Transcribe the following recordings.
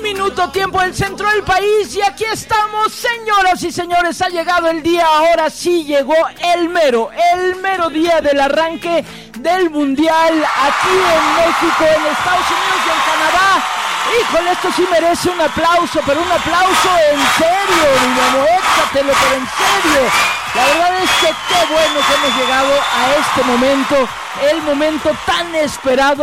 minuto, tiempo del centro del país, y aquí estamos, señoras y señores. Ha llegado el día, ahora sí llegó el mero día del arranque del Mundial aquí en México, en Estados Unidos y en Canadá. Híjole, esto sí merece un aplauso, pero un aplauso en serio, Dinamo, échatelo, pero en serio. La verdad es que qué bueno que hemos llegado a este momento, el momento tan esperado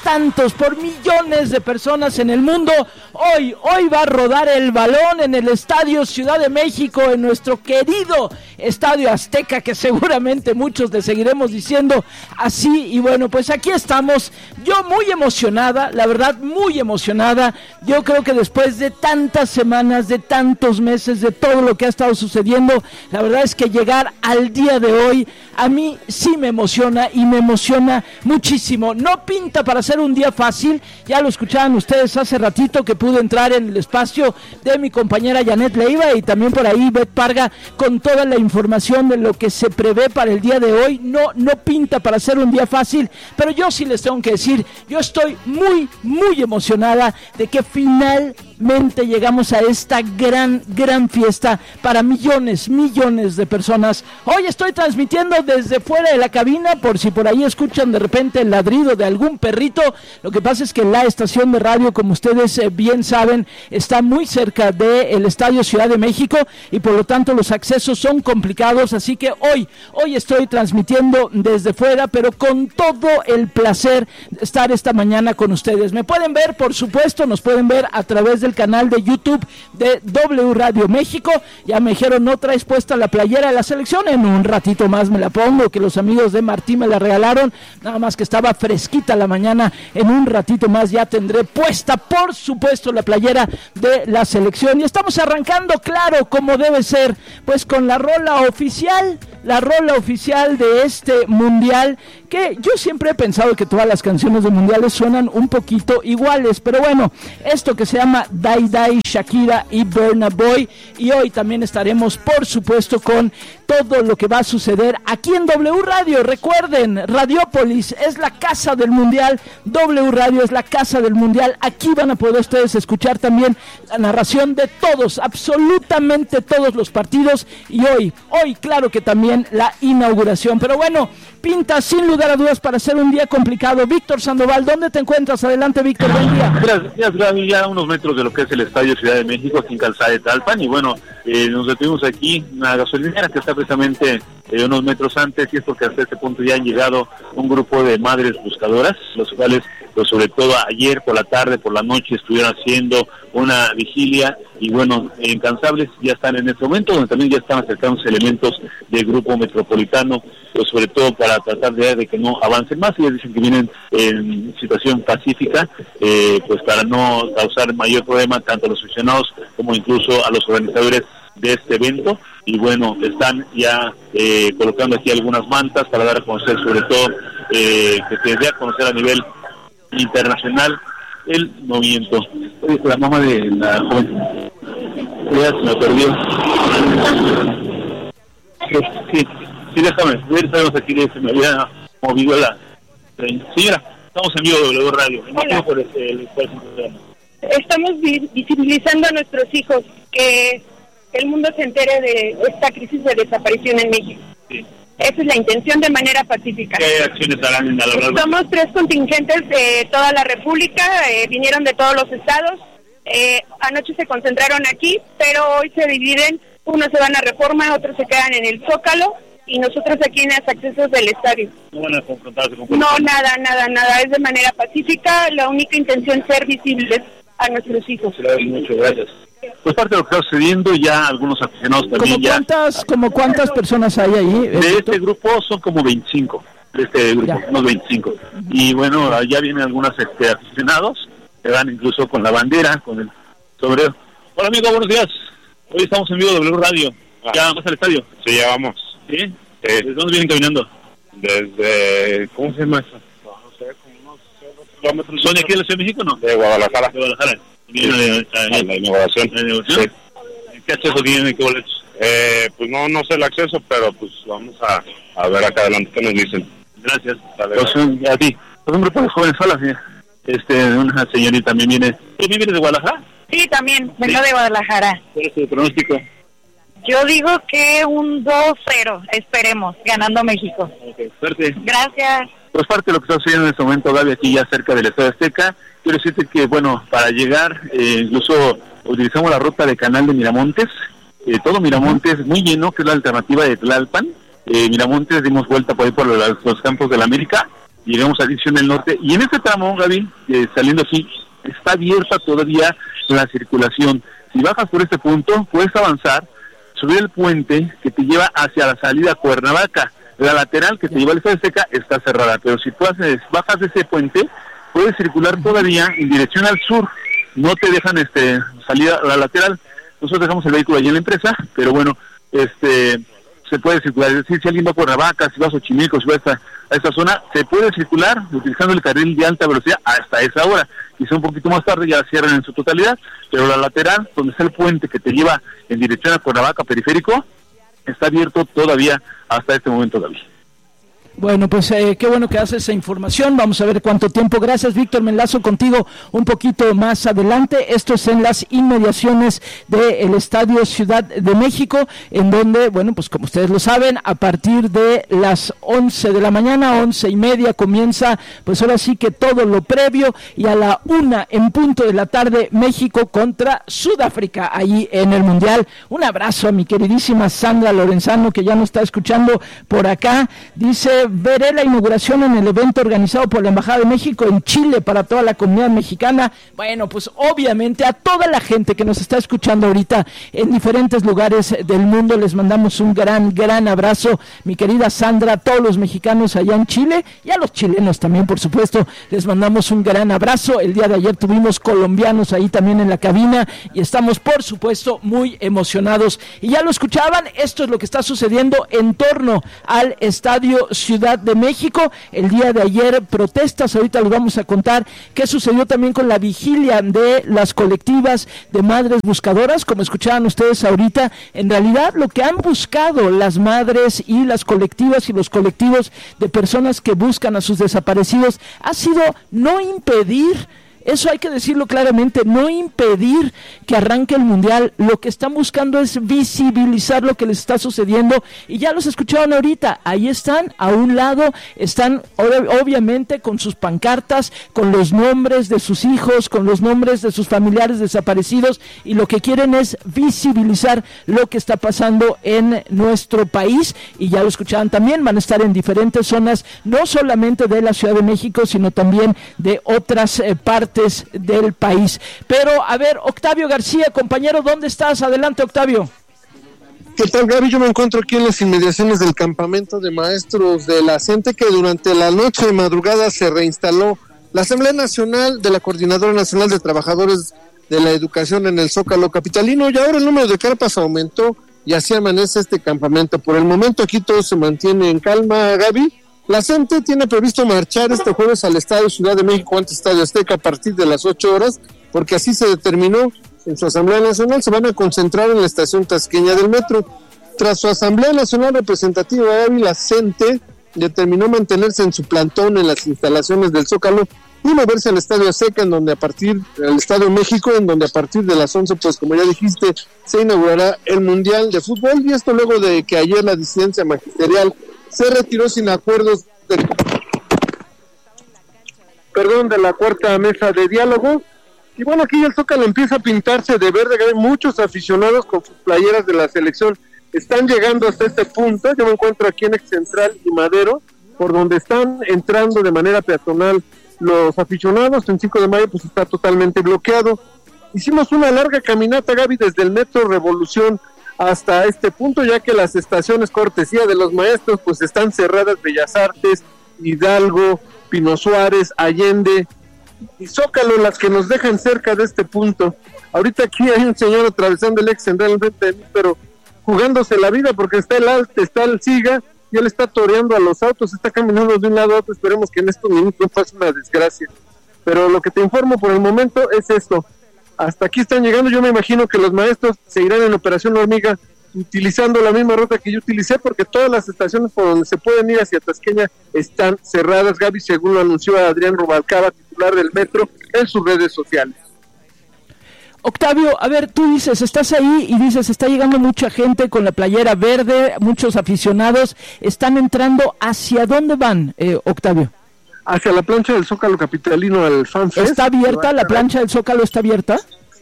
por millones de personas en el mundo. Hoy va a rodar el balón en el Estadio Ciudad de México, en nuestro querido Estadio Azteca, que seguramente muchos le seguiremos diciendo así. Y bueno, pues aquí estamos, yo muy emocionada, la verdad muy emocionada. Yo creo que después de tantas semanas, de tantos meses, de todo lo que ha estado sucediendo, la verdad es que llegar al día de hoy a mí sí me emociona, y me emociona muchísimo. No pinta para ser un día fácil, ya lo escuchaban ustedes hace ratito que pude entrar en el espacio de mi compañera Janet Leiva y también por ahí Bet Parga con toda la información de lo que se prevé para el día de hoy. No pinta para ser un día fácil, pero yo sí les tengo que decir, yo estoy muy emocionada de que finalmente llegamos a esta gran fiesta para millones de personas. Hoy estoy transmitiendo desde fuera de la cabina, por si por ahí escuchan de repente el ladrido de algún perrito. Lo que pasa es que la estación de radio, como ustedes bien saben, está muy cerca del Estadio Ciudad de México y por lo tanto los accesos son complicados, así que hoy estoy transmitiendo desde fuera, pero con todo el placer de estar esta mañana con ustedes. Me pueden ver, por supuesto, nos pueden ver a través del canal de YouTube de W Radio México. Ya me dijeron, no traes puesta la playera de la selección, en un ratito más me la pongo, que los amigos de Martí me la regalaron, nada más que estaba fresquita la mañana. En un ratito más ya tendré puesta, por supuesto, la playera de la selección, y estamos arrancando, claro, como debe ser, pues con la rola oficial de este mundial, que yo siempre he pensado que todas las canciones de mundiales suenan un poquito iguales, pero bueno, esto que se llama Dai Dai, Shakira y Burna Boy. Y hoy también estaremos, por supuesto, con todo lo que va a suceder aquí en W Radio. Recuerden, Radiópolis es la casa del mundial, W Radio es la casa del mundial. Aquí van a poder ustedes escuchar también la narración de todos, absolutamente todos los partidos, y hoy claro que también la inauguración. Pero bueno, pinta sin lugar a dudas para ser un día complicado. Víctor Sandoval, ¿dónde te encuentras? Adelante, Víctor, buen día. Gracias, ya a unos metros de lo que es el Estadio Ciudad de México, aquí en Calzada de Talpan, y bueno, nos detuvimos aquí en una gasolinera que está precisamente unos metros antes, y es porque hasta este punto ya han llegado un grupo de madres buscadoras, los cuales, pues sobre todo ayer por la tarde, por la noche, estuvieron haciendo una vigilia, y bueno, incansables, ya están en este momento, donde también ya están acercándose elementos del grupo metropolitano, pues sobre todo para tratar de que no avancen más. Ellos dicen que vienen en situación pacífica, pues para no causar mayor problema tanto a los aficionados como incluso a los organizadores de este evento. Y bueno, están ya colocando aquí algunas mantas para dar a conocer, sobre todo que se dé a conocer a nivel internacional el movimiento. La mamá de la joven ya se me perdió. Sí, déjame, estamos aquí, se me había movido la... Señora, estamos en vivo de W Radio. Por estamos visibilizando a nuestros hijos, que el mundo se entere de esta crisis de desaparición en México. Sí. Esa es la intención, de manera pacífica. ¿Qué acciones harán en la larga? Somos 3 contingentes de toda la República, vinieron de todos los estados. Anoche se concentraron aquí, pero hoy se dividen, unos se van a Reforma, otros se quedan en el Zócalo, y nosotros aquí en los accesos del estadio. ¿No van a confrontarse con No, nada, es de manera pacífica. La única intención es ser visibles a nuestros hijos. Muchas gracias. Pues parte de lo que está sucediendo, ya algunos aficionados también ¿Como cuántas personas hay ahí? De este grupo son como 25, de este grupo, ya. Unos 25. Y bueno, ya vienen algunos aficionados, que van incluso con la bandera, con el sombrero. Hola amigo, buenos días. Hoy estamos en vivo de W Radio. ¿Ya vamos al estadio? Sí, ya vamos. ¿Sí? ¿Desde dónde vienen caminando? Desde... ¿Cómo se llama eso? No sé, como unos 2 kilómetros. ¿Son de aquí de la Ciudad de México, no? De Guadalajara. De Guadalajara. Vienen la inauguración. ¿La inauguración? Sí. ¿Qué acceso tienen? ¿Qué boletos? Pues no sé el acceso, pero pues vamos a ver acá adelante qué nos dicen. Gracias. Pues, a ti. Pues un grupo de jóvenes solas, una señorita también viene. ¿Tú vienes de Guadalajara? Sí, también, vengo de Guadalajara. ¿Cuál es tu pronóstico? Yo digo que un 2-0, esperemos, ganando México. Okay, suerte. Gracias. Pues parte de lo que está sucediendo en este momento, Gaby, aquí ya cerca del Estadio Azteca. Quiero decirte que, bueno, para llegar, incluso utilizamos la ruta de Canal de Miramontes. Todo Miramontes muy lleno, que es la alternativa de Tlalpan. Miramontes, dimos vuelta por ahí por los campos de la América. Llegamos a División del Norte. Y en este tramo, Gaby, saliendo así, está abierta todavía la circulación. Si bajas por este punto, puedes avanzar, subir el puente que te lleva hacia la salida a Cuernavaca. La lateral que te lleva al Estadio Azteca está cerrada, pero si tú bajas de ese puente, puedes circular todavía en dirección al sur. No te dejan salir a la lateral. Nosotros dejamos el vehículo allí en la empresa, pero bueno, se puede circular. Es decir, si alguien va a Cuernavaca, si va a Xochimilco, si va a esta zona, se puede circular utilizando el carril de alta velocidad hasta esa hora. Quizá un poquito más tarde ya cierran en su totalidad, pero la lateral, donde está el puente que te lleva en dirección a Cuernavaca periférico, está abierto todavía hasta este momento, David. Bueno, pues qué bueno que hace esa información. Vamos a ver cuánto tiempo. Gracias, Víctor. Me enlazo contigo un poquito más adelante. Esto es en las inmediaciones del Estadio Ciudad de México, en donde, bueno, pues como ustedes lo saben, a partir de las 11 de la mañana, 11:30, comienza, pues ahora sí que todo lo previo, y a la 1 en punto de la tarde, México contra Sudáfrica, ahí en el Mundial. Un abrazo a mi queridísima Sandra Lorenzano, que ya nos está escuchando por acá. Dice: veré la inauguración en el evento organizado por la Embajada de México en Chile para toda la comunidad mexicana. Bueno, pues obviamente a toda la gente que nos está escuchando ahorita en diferentes lugares del mundo les mandamos un gran abrazo, mi querida Sandra, a todos los mexicanos allá en Chile y a los chilenos también, por supuesto, les mandamos un gran abrazo. El día de ayer tuvimos colombianos ahí también en la cabina y estamos, por supuesto, muy emocionados. Y ya lo escuchaban, esto es lo que está sucediendo en torno al Estadio Ciudad de México. El día de ayer protestas, ahorita les vamos a contar qué sucedió también con la vigilia de las colectivas de madres buscadoras, como escuchaban ustedes ahorita. En realidad lo que han buscado las madres y las colectivas y los colectivos de personas que buscan a sus desaparecidos ha sido no impedir, eso hay que decirlo claramente, no impedir que arranque el Mundial. Lo que están buscando es visibilizar lo que les está sucediendo, y ya los escucharon ahorita, ahí están, a un lado, están obviamente con sus pancartas, con los nombres de sus hijos, con los nombres de sus familiares desaparecidos, y lo que quieren es visibilizar lo que está pasando en nuestro país. Y ya lo escuchaban también, van a estar en diferentes zonas, no solamente de la Ciudad de México, sino también de otras partes del país. Pero, a ver, Octavio García, compañero, ¿dónde estás? Adelante, Octavio. ¿Qué tal, Gaby? Yo me encuentro aquí en las inmediaciones del campamento de maestros de la CENTE, que durante la noche y madrugada se reinstaló la Asamblea Nacional de la Coordinadora Nacional de Trabajadores de la Educación en el Zócalo capitalino, y ahora el número de carpas aumentó y así amanece este campamento. Por el momento aquí todo se mantiene en calma, Gaby. La CENTE tiene previsto marchar este jueves al Estadio Ciudad de México ante Estadio Azteca a partir de las 8 horas, porque así se determinó en su Asamblea Nacional. Se van a concentrar en la estación tasqueña del metro. Tras su Asamblea Nacional Representativa, la CENTE determinó mantenerse en su plantón en las instalaciones del Zócalo y moverse al Estadio Azteca, al Estadio México, en donde a partir de las 11, pues como ya dijiste, se inaugurará el Mundial de Fútbol. Y esto luego de que ayer la disidencia magisterial se retiró sin acuerdos de la cuarta mesa de diálogo. Y bueno, aquí el Zócalo empieza a pintarse de verde. Hay muchos aficionados con sus playeras de la selección están llegando hasta este punto. Yo me encuentro aquí en Ex Central y Madero, por donde están entrando de manera peatonal los aficionados. En 5 de mayo pues está totalmente bloqueado. Hicimos una larga caminata, Gaby, desde el Metro Revolución hasta este punto, ya que las estaciones cortesía de los maestros pues están cerradas: Bellas Artes, Hidalgo, Pino Suárez, Allende y Zócalo, las que nos dejan cerca de este punto. Ahorita aquí hay un señor atravesando el Ex Central enfrente de mí, pero jugándose la vida, porque está el Alte, está el Siga, y él está toreando a los autos, está caminando de un lado a otro. Esperemos que en estos minutos no pase una desgracia. Pero lo que te informo por el momento es esto: hasta aquí están llegando. Yo me imagino que los maestros se irán en Operación Hormiga utilizando la misma ruta que yo utilicé, porque todas las estaciones por donde se pueden ir hacia Tasqueña están cerradas, Gaby, según lo anunció Adrián Rubalcaba, titular del metro, en sus redes sociales. Octavio, a ver, tú dices, estás ahí y dices, está llegando mucha gente con la playera verde, muchos aficionados, están entrando, ¿hacia dónde van, Octavio? Hacia la plancha del Zócalo capitalino, al FanFest. ¿Está abierta? ¿La plancha del Zócalo está abierta?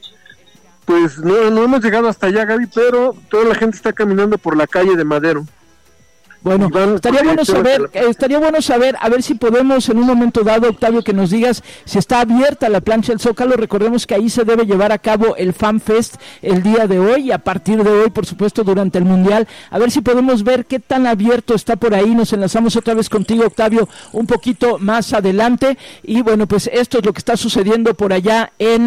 Pues no hemos llegado hasta allá, Gaby, pero toda la gente está caminando por la calle de Madero. Bueno, estaría bueno saber, a ver si podemos en un momento dado, Octavio, que nos digas si está abierta la plancha del Zócalo. Recordemos que ahí se debe llevar a cabo el FanFest el día de hoy y a partir de hoy, por supuesto, durante el Mundial. A ver si podemos ver qué tan abierto está por ahí. Nos enlazamos otra vez contigo, Octavio, un poquito más adelante. Y bueno, pues esto es lo que está sucediendo por allá en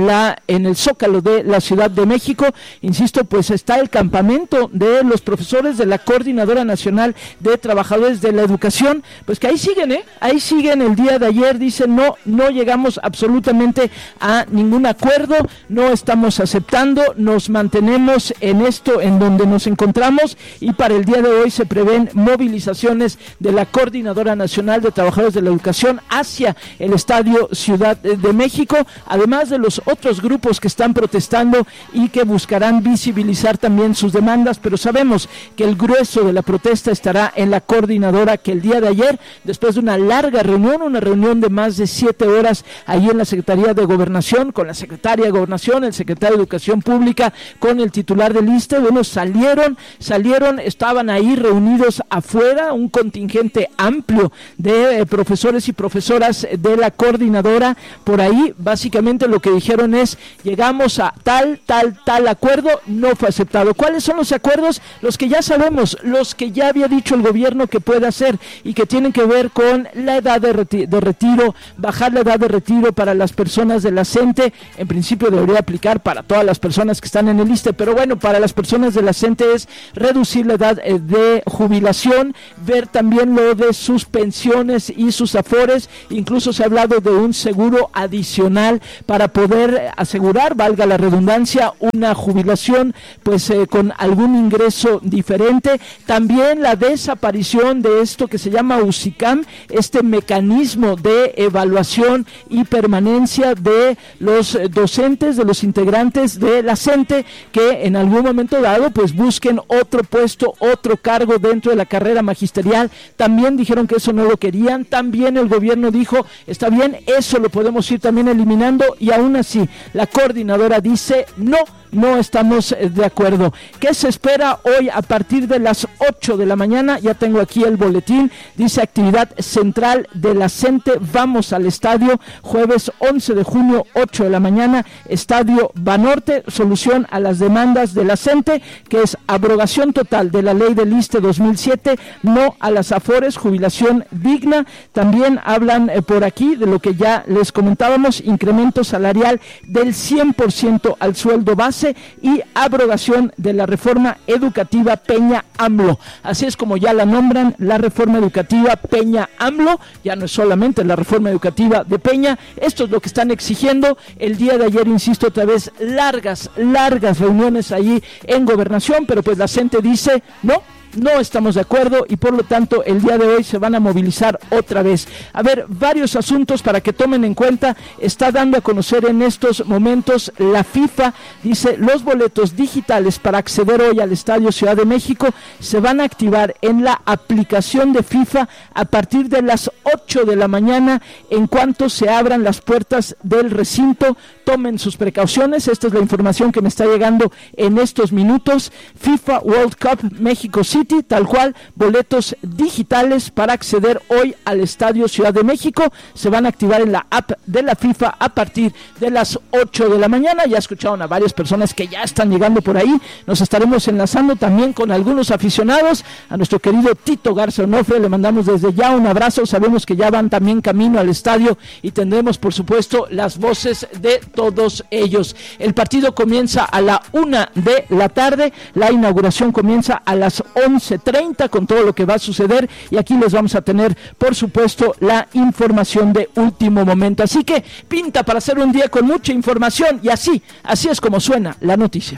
el Zócalo de la Ciudad de México. Insisto, pues está el campamento de los profesores de la Coordinadora Nacional de Trabajadores de la Educación, pues que ahí siguen el día de ayer, dicen no llegamos absolutamente a ningún acuerdo, no estamos aceptando, nos mantenemos en esto en donde nos encontramos y para el día de hoy se prevén movilizaciones de la Coordinadora Nacional de Trabajadores de la Educación hacia el Estadio Ciudad de México, además de los otros grupos que están protestando y que buscarán visibilizar también sus demandas, pero sabemos que el grueso de la protesta estará en la coordinadora, que el día de ayer, después de una larga reunión, una reunión de más de 7 horas ahí en la Secretaría de Gobernación, con la Secretaria de Gobernación, el Secretario de Educación Pública, con el titular del ISSSTE, bueno, salieron, estaban ahí reunidos afuera, un contingente amplio de profesores y profesoras de la coordinadora, por ahí básicamente lo que dijeron es, llegamos a tal acuerdo, no fue aceptado. ¿Cuáles son los acuerdos? Los que ya sabemos, los que ya había dicho el gobierno que puede hacer y que tienen que ver con la edad de retiro, bajar la edad de retiro para las personas de la CENTE, en principio debería aplicar para todas las personas que están en el ISSSTE, pero bueno, para las personas de la CENTE es reducir la edad de jubilación, ver también lo de sus pensiones y sus afores, incluso se ha hablado de un seguro adicional para poder asegurar, valga la redundancia, una jubilación pues con algún ingreso diferente, también la desaparición de esto que se llama UCICAM, este mecanismo de evaluación y permanencia de los docentes, de los integrantes de la CENTE, que en algún momento dado pues busquen otro puesto, otro cargo dentro de la carrera magisterial. También dijeron que eso no lo querían, también el gobierno dijo, está bien, eso lo podemos ir también eliminando, y aún así la coordinadora dice no estamos de acuerdo. ¿Qué se espera hoy a partir de las 8 de la mañana? Ya tengo aquí el boletín, dice actividad central de la CENTE, vamos al estadio, jueves 11 de junio, 8 de la mañana, Estadio Banorte, solución a las demandas de la CENTE, que es abrogación total de la ley del ISSSTE 2007, no a las afores, jubilación digna. También hablan por aquí de lo que ya les comentábamos, incremento salarial del 100% al sueldo base y abrogación de la reforma educativa Peña-AMLO. Así es como ya la nombran, la reforma educativa Peña-AMLO, ya no es solamente la reforma educativa de Peña. Esto es lo que están exigiendo. El día de ayer, insisto otra vez, largas reuniones allí en Gobernación, pero pues la CENTE dice no estamos de acuerdo y por lo tanto el día de hoy se van a movilizar otra vez. A ver, varios asuntos para que tomen en cuenta. Está dando a conocer en estos momentos la FIFA, dice, los boletos digitales para acceder hoy al Estadio Ciudad de México se van a activar en la aplicación de FIFA a partir de las 8 de la mañana en cuanto se abran las puertas del recinto. Tomen sus precauciones, esta es la información que me está llegando en estos minutos. FIFA World Cup México City, tal cual, boletos digitales para acceder hoy al Estadio Ciudad de México, se van a activar en la app de la FIFA a partir de las 8 de la mañana. Ya escucharon a varias personas que ya están llegando por ahí, nos estaremos enlazando también con algunos aficionados, a nuestro querido Tito Garza Onofre, le mandamos desde ya un abrazo, sabemos que ya van también camino al estadio y tendremos por supuesto las voces de todos ellos. El partido comienza a la 1 de la tarde, la inauguración comienza a las 11:30 con todo lo que va a suceder y aquí les vamos a tener por supuesto la información de último momento, así que pinta para hacer un día con mucha información y así es como suena la noticia.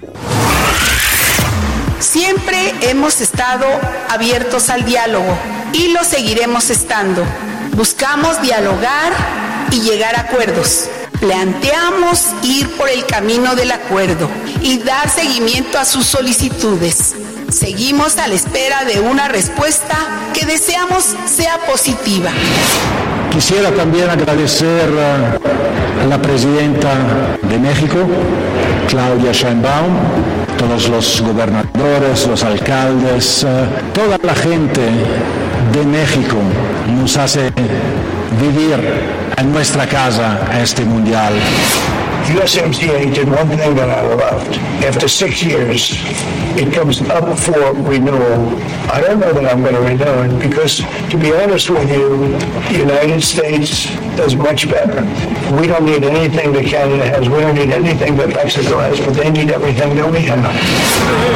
Siempre hemos estado abiertos al diálogo y lo seguiremos estando. Buscamos dialogar y llegar a acuerdos. Planteamos ir por el camino del acuerdo y dar seguimiento a sus solicitudes. Seguimos a la espera de una respuesta que deseamos sea positiva. Quisiera también agradecer a la presidenta de México, Claudia Sheinbaum, todos los gobernadores, los alcaldes, toda la gente de México nos hace vivir en nuestra casa este mundial. USMCA did one thing that I loved. After 6 years, it comes up for renewal. I don't know that I'm going to renew it because, to be honest with you, the United States does much better. We don't need anything that Canada has. We don't need anything that Mexico has, but they need everything that we have.